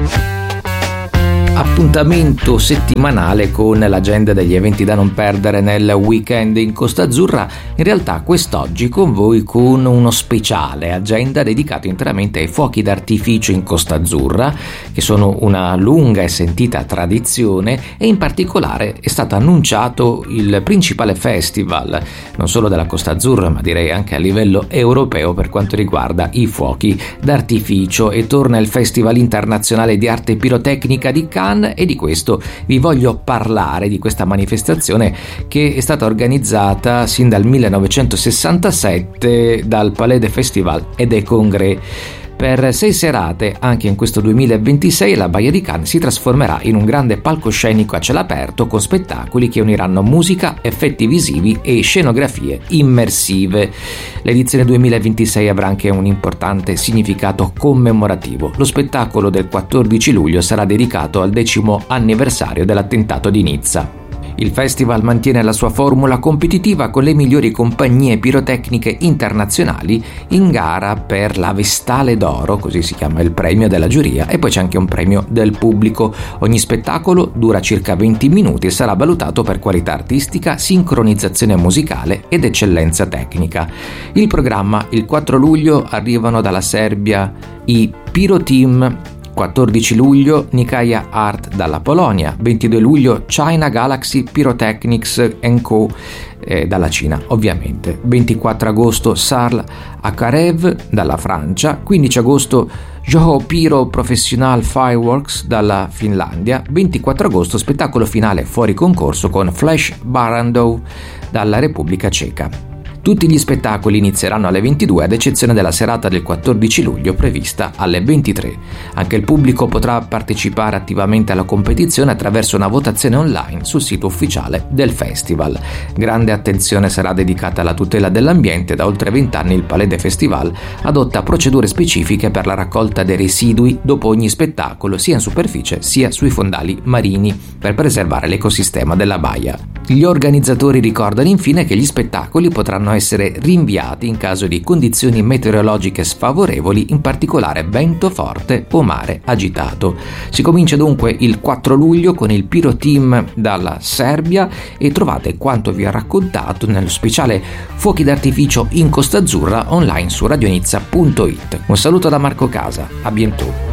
Appuntamento settimanale con l'agenda degli eventi da non perdere nel weekend in Costa Azzurra. In realtà quest'oggi con voi con uno speciale agenda dedicato interamente ai fuochi d'artificio in Costa Azzurra, che sono una lunga e sentita tradizione, e in particolare è stato annunciato il principale festival non solo della Costa Azzurra ma direi anche a livello europeo per quanto riguarda i fuochi d'artificio, e torna il Festival Internazionale di Arte Pirotecnica di Cannes. E di questo vi voglio parlare, di questa manifestazione che è stata organizzata sin dal 1967 dal Palais des Festivals et des Congrès. Per 6 serate, anche in questo 2026, la Baia di Cannes si trasformerà in un grande palcoscenico a cielo aperto con spettacoli che uniranno musica, effetti visivi e scenografie immersive. L'edizione 2026 avrà anche un importante significato commemorativo. Lo spettacolo del 14 luglio sarà dedicato al 10° anniversario dell'attentato di Nizza. Il festival mantiene la sua formula competitiva con le migliori compagnie pirotecniche internazionali in gara per la Vestale d'Oro, così si chiama il premio della giuria, e poi c'è anche un premio del pubblico. Ogni spettacolo dura circa 20 minuti e sarà valutato per qualità artistica, sincronizzazione musicale ed eccellenza tecnica. Il programma: il 4 luglio arrivano dalla Serbia i Piro Team, 14 luglio Nikaya Art dalla Polonia, 22 luglio China Galaxy Pyrotechnics & Co. Dalla Cina ovviamente, 24 agosto Sarl Akarev dalla Francia, 15 agosto Joho Pyro Professional Fireworks dalla Finlandia, 24 agosto spettacolo finale fuori concorso con Flash Barandov dalla Repubblica Ceca. Tutti gli spettacoli inizieranno alle 22, ad eccezione della serata del 14 luglio prevista alle 23. Anche il pubblico potrà partecipare attivamente alla competizione attraverso una votazione online sul sito ufficiale del festival. Grande attenzione sarà dedicata alla tutela dell'ambiente. Da oltre 20 anni il Palais des Festivals adotta procedure specifiche per la raccolta dei residui dopo ogni spettacolo, sia in superficie sia sui fondali marini, per preservare l'ecosistema della baia. Gli organizzatori ricordano infine che gli spettacoli potranno essere rinviati in caso di condizioni meteorologiche sfavorevoli, in particolare vento forte o mare agitato. Si comincia dunque il 4 luglio con il Piro Team dalla Serbia e trovate quanto vi ho raccontato nello speciale Fuochi d'artificio in Costa Azzurra online su radionizza.it. Un saluto da Marco Casa, a bientôt.